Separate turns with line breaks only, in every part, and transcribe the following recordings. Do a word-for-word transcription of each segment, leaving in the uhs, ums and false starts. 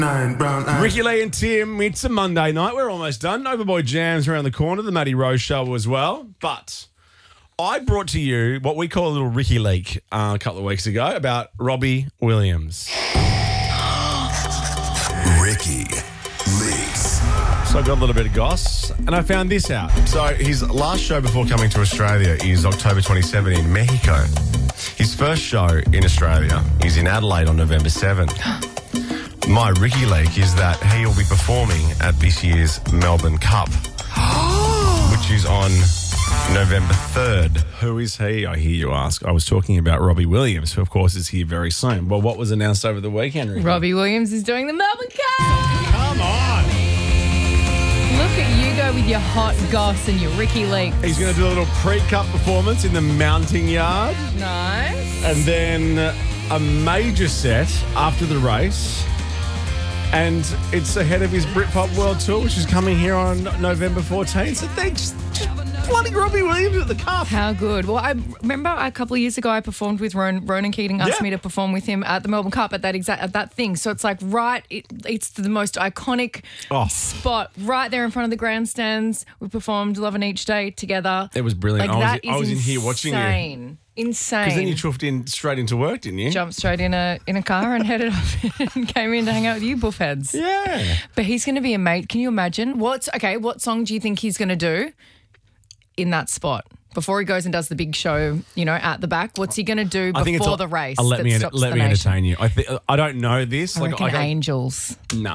Nine brown eyes.
Ricky Lee and Tim, it's a Monday night. We're almost done. Overboy Jam's around the corner, the Matty Rose Show as well. But I brought to you what we call a little Ricky leak uh, a couple of weeks ago about Robbie Williams.
Ricky Leaks.
So I got a little bit of goss and I found this out. So his last show before coming to Australia is October twenty-seventh in Mexico. His first show in Australia is in Adelaide on November seventh. My Ricky leak is that he will be performing at this year's Melbourne Cup, which is on November third. Who is he, I hear you ask? I was talking about Robbie Williams, who of course is here very soon. Well, what was announced over the weekend, Ricky?
Robbie Williams is doing the Melbourne Cup.
Come on.
Look at you go with your hot goss and your Ricky leak.
He's going to do a little pre-cup performance in the mounting yard.
Nice.
And then a major set after the race. And it's ahead of his Britpop World Tour, which is coming here on November fourteenth. So they just, just bloody Robbie Williams at the Cup.
How good. Well, I remember a couple of years ago I performed with Ron, Ronan Keating, asked
Yeah.
me to perform with him at the Melbourne Cup at that exact at that thing. So it's like right, it, it's the most iconic
Oh.
spot right there in front of the grandstands. We performed Lovin' Each Day together.
It was brilliant.
Like,
I was,
that
I
is
was in here watching you.
insane. Insane.
Because then you chuffed in straight into work, didn't you?
Jumped straight in a in a car and headed up and came in to hang out with you buffheads.
Yeah.
But he's going to be a mate. Can you imagine? What's okay? What song do you think he's going to do in that spot before he goes and does the big show? You know, at the back. What's he going to do
I think it's
before
a-
the race?
uh, let
that
me
stops
let
the
me
nation?
entertain you. I think I don't know this.
I reckon
don't-
Angels.
No.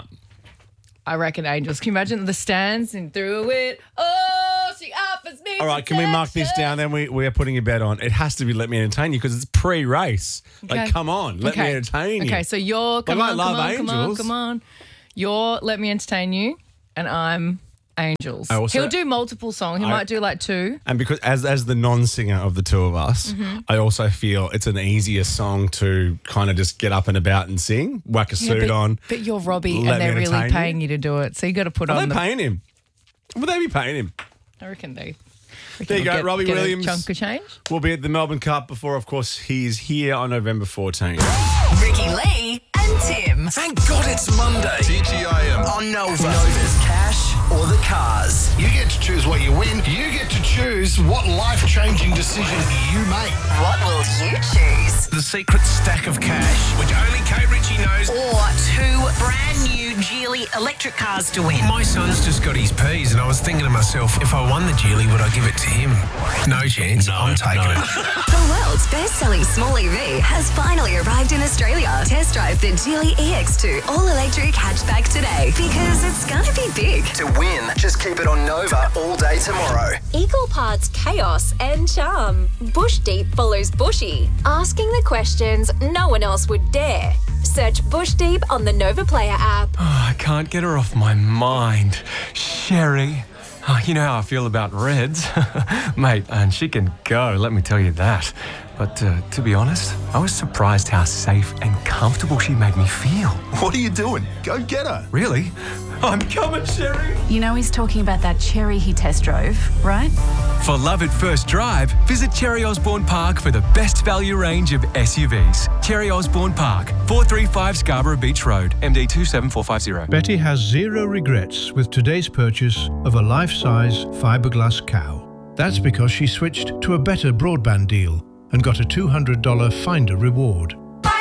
I reckon Angels. Can you imagine the stands and through it? Oh, she offers me.
All right, can we mark this
protection.
down then? We, we are putting a bet on. It has to be Let Me Entertain You because it's pre-race. Like,
Okay.
come on, let me
Okay.
entertain you.
Okay, so you're come
I
on,
love
come on, come on,
Angels.
come on. You're Let Me Entertain You, and I'm Angels.
I also-
He'll do multiple songs. He
I-
might do like two.
And because as as the non-singer of the two of us,
Mm-hmm.
I also feel it's an easier song to kind of just get up and about and sing, whack a
Yeah,
suit
but,
on.
but you're Robbie,
Let
and
me
they're really
entertain you.
paying you to do it. So you got to put
Are
on
they
the.
paying him? Would they be paying him?
I reckon they. reckon
There you
they'll
go,
get,
Robbie
get
Williams.
A chunk of change.
We'll be at the Melbourne Cup before, of course, he's here on November fourteenth.
Ricky Lee and Tim
Thank God it's Monday.
T G I M.
on Nova. Nova's cash or the cars.
You get to choose what you win. You get to choose what life-changing decision you make.
What will you choose?
The secret stack of cash, which only Kate Ritchie knows.
Or two brand new Geely electric cars to win.
My son's just got his P's, and I was thinking to myself, if I won the Geely, would I give it to him? No chance. I'm taking it.
The world's best-selling small E V has finally arrived in Australia. Test drive the Geely E X two all-electric hatchback today because it's gonna be big.
To win, just keep it on Nova all day tomorrow.
Equal parts chaos and charm. Bush Deep follows Bushy, asking the questions no one else would dare. Search Bush Deep on the Nova Player app.
I can't get her off my mind. Sherry. Oh, you know how I feel about Reds. Mate, and she can go, let me tell you that. But uh, to be honest, I was surprised how safe and comfortable she made me feel.
What are you doing? Go get her.
Really? I'm coming, Sherry.
You know he's talking about that Cherry he test drove, right?
For love at first drive, visit Cherry Osborne Park for the best value range of S U Vs. Cherry Osborne Park, four thirty-five Scarborough Beach Road, M D two seven four five zero.
Betty has zero regrets with today's purchase of a life-size fiberglass cow. That's because she switched to a better broadband deal and got a two hundred dollars Finder reward.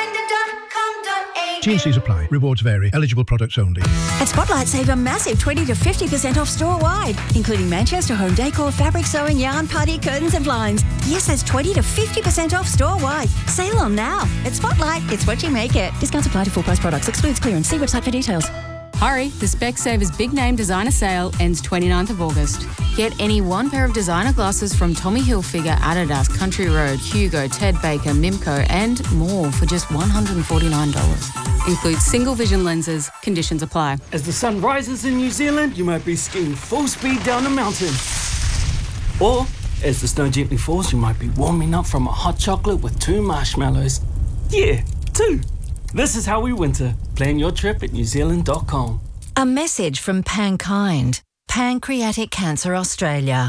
T and Cs apply. Rewards vary. Eligible products only.
At Spotlight, save a massive twenty to fifty percent off store-wide, including Manchester home decor, fabric sewing, yarn, party curtains and blinds. Yes, that's twenty to fifty percent off store-wide. Sale on now. At Spotlight, it's what you make it. Discounts apply to full-price products. Excludes clearance. See website for details.
Hurry, the Specsavers Big Name Designer Sale ends twenty-ninth of August. Get any one pair of designer glasses from Tommy Hilfiger, Adidas, Country Road, Hugo, Ted Baker, Mimco and more for just one hundred forty-nine dollars. Includes single vision lenses. Conditions apply.
As the sun rises in New Zealand, you might be skiing full speed down a mountain. Or, as the snow gently falls, you might be warming up from a hot chocolate with two marshmallows. Yeah, two. This is how we winter. Plan your trip at new zealand dot com.
A message from Pankind, Pancreatic Cancer Australia.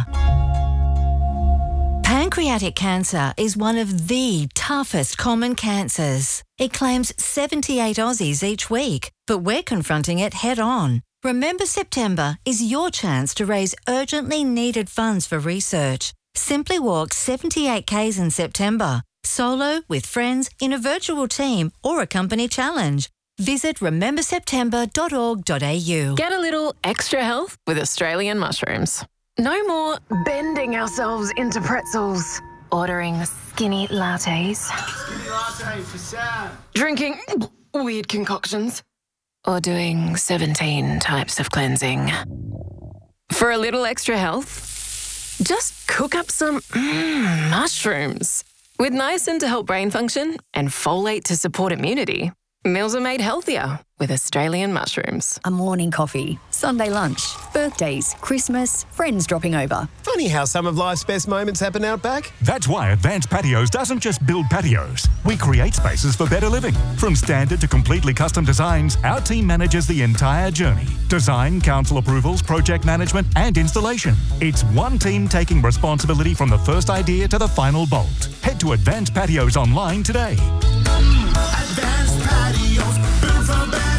Pancreatic cancer is one of the toughest common cancers. It claims seventy-eight Aussies each week.
but we're confronting it head on. Remember September is your chance to raise urgently needed funds for research. Simply walk seventy-eight kays in September, solo, with friends, in a virtual team or a company challenge. Visit remember september dot org dot a u.
Get a little extra health with Australian mushrooms. No more bending ourselves into pretzels, ordering skinny lattes,
Skinny latte for Sam.
drinking weird concoctions, or doing seventeen types of cleansing. For a little extra health, just cook up some mm, mushrooms. With niacin to help brain function and folate to support immunity, meals are made healthier with Australian mushrooms.
A morning coffee, Sunday lunch, birthdays, Christmas, friends dropping over.
Funny how some of life's best moments happen out back.
That's why Advanced Patios doesn't just build patios. We create spaces for better living. From standard to completely custom designs, our team manages the entire journey. Design, council approvals, project management, and installation. It's one team taking responsibility from the first idea to the final bolt. Head to Advanced Patios online today.
Advanced patios, built for better living.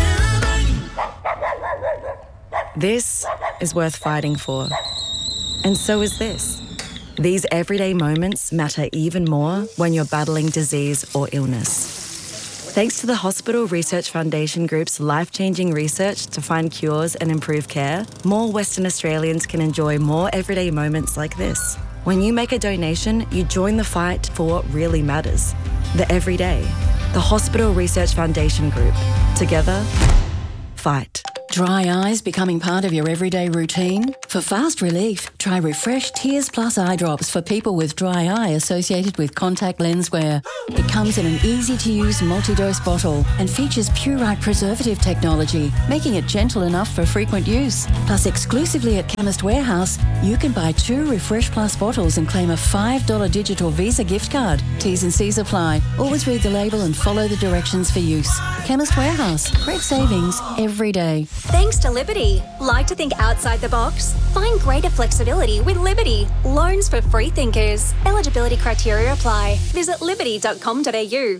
This is worth fighting for. And so is this. These everyday moments matter even more when you're battling disease or illness. Thanks to the Hospital Research Foundation Group's life-changing research to find cures and improve care, more Western Australians can enjoy more everyday moments like this. When you make a donation, you join the fight for what really matters. The everyday. The Hospital Research Foundation Group. Together, fight.
Dry eyes becoming part of your everyday routine? For fast relief, try Refresh Tears Plus eye drops for people with dry eye associated with contact lens wear. It comes in an easy-to-use multi-dose bottle and features Purite preservative technology, making it gentle enough for frequent use. Plus, exclusively at Chemist Warehouse, you can buy two Refresh Plus bottles and claim a five dollars digital Visa gift card. T's and C's apply. Always read the label and follow the directions for use. Chemist Warehouse. Great savings every day.
Thanks to Liberty. Like to think outside the box? Find greater flexibility with Liberty. Loans for free thinkers. Eligibility criteria apply. Visit liberty dot com dot a u.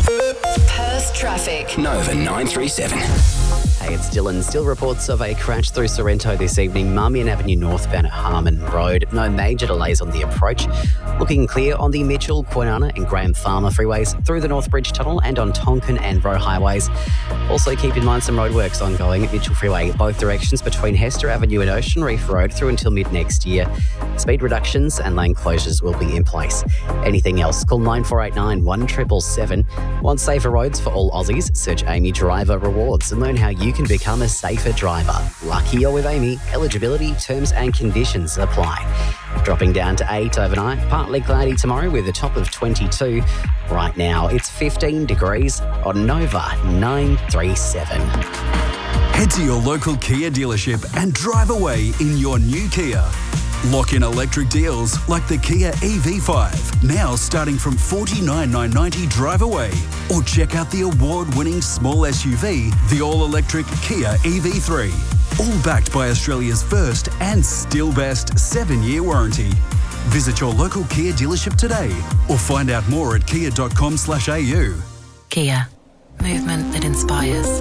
Perth traffic.
Nova nine three seven.
Hey, it's Dylan. Still reports of a crash through Sorrento this evening. Marmion Avenue northbound at Harmon Road. No major delays on the approach. Looking clear on the Mitchell, Kwinana and Graham Farmer freeways, through the North Bridge Tunnel and on Tonkin and Roe highways. Also keep in mind some roadworks ongoing at Mitchell Freeway, both directions between Hester Avenue and Ocean Reef Road through until mid next year. Speed reductions and lane closures will be in place. Anything else, call nine four eight nine, one seven seven seven. Want safer roads for all Aussies? Search Amy Driver Rewards and learn how you can become a safer driver. Lucky or with Amy, eligibility, terms and conditions apply. Dropping down to eight overnight, partly cloudy tomorrow with a top of twenty-two. Right now, it's fifteen degrees on Nova nine three seven.
Head to your local Kia dealership and drive away in your new Kia. Lock in electric deals like the Kia E V five, now starting from forty-nine thousand nine hundred ninety drive away. Or check out the award-winning small S U V, the all-electric Kia E V three. All backed by Australia's first and still best seven-year warranty. Visit your local Kia dealership today or find out more at kia dot com slash a u.
Kia. Movement that inspires.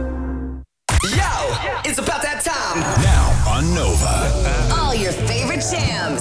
Yo, it's about that time.
Now on Nova.
All your favorite jams.